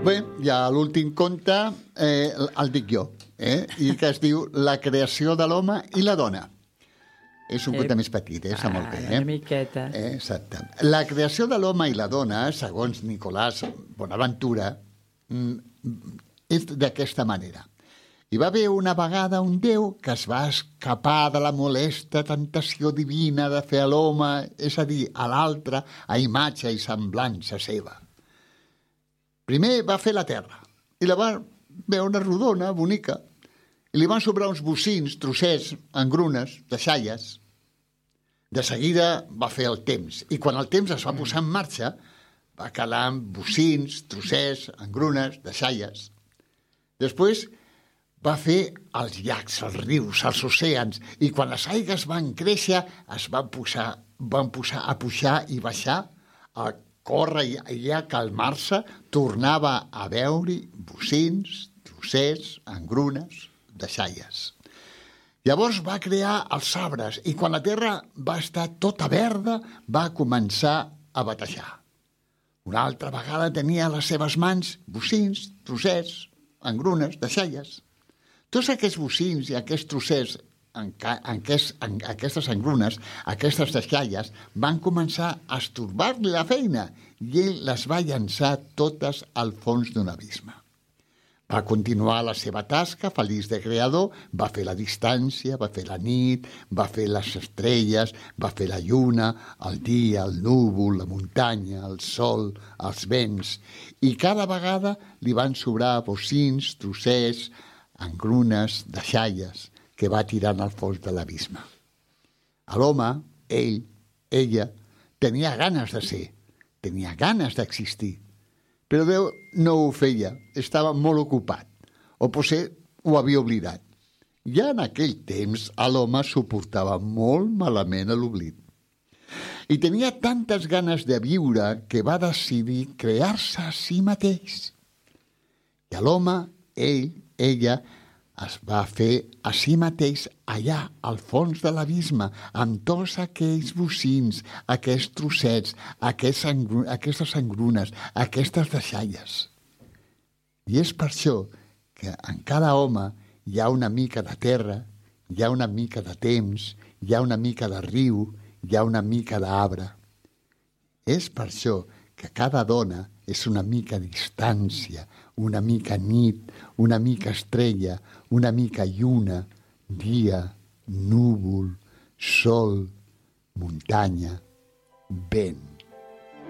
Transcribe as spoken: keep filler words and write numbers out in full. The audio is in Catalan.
Bé, ja l'últim conte eh, el dic jo, eh? I que es diu La creació de l'home i la dona. És un conte més petit, eh? Està molt bé, eh? Una miqueta. Eh, exacte. La creació de l'home i la dona, segons Nicolás Bonaventura, és d'aquesta manera. Hi va haver una vegada un déu que es va escapar de la molesta tentació divina de fer a l'home, és a dir, a l'altre, a imatge i semblança seva. Primer va fer la terra, i la va veure rodona, bonica, i li van sobrar uns bocins, trossets, engrunes, deixalles. De seguida va fer el temps, i quan el temps es va posar en marxa, va calar amb bocins, trossets, engrunes, deixalles. Després va fer els llacs, els rius, els oceans, i quan les aigues van créixer es van posar, van posar a pujar i baixar, a córrer i a calmar-se, tornava a veure bocins, trossets, engrunes, deixalles. Llavors va crear els arbres i quan la terra va estar tota verda va començar a batejar. Una altra vegada tenia a les seves mans bocins, trossets, engrunes, deixalles. Tots aquests bocins i aquests trossets, en, en, aquest, en aquestes engrunes, aquestes deixalles, van començar a estorbar-li la feina i ell les va llançar totes al fons d'un abisme. Va continuar la seva tasca, feliç de creador, va fer la distància, va fer la nit, va fer les estrelles, va fer la lluna, el dia, el núvol, la muntanya, el sol, els vents, i cada vegada li van sobrar bocins, trossets, engrunes, deixalles, que va tirant al fons de l'abisme. A l'home, ell, ella, tenia ganes de ser, tenia ganes d'existir, però Déu no ho feia, estava molt ocupat, o potser ho havia oblidat. Ja en aquell temps l'home suportava molt malament l'oblit. I tenia tantes ganes de viure que va decidir crear-se a si mateix. I l'home, ell, ella, es va fer a si mateix allà, al fons de l'abisme, amb tots aquells bocins, aquests trossets, aquests engru aquestes engrunes, aquestes deixalles. I és per això que en cada home hi ha una mica de terra, hi ha una mica de temps, hi ha una mica de riu, hi ha una mica d'arbre. És per això que cada dona és una mica distància, una mica nit, una mica estrella, una mica lluna, dia, núvol, sol, muntanya, vent.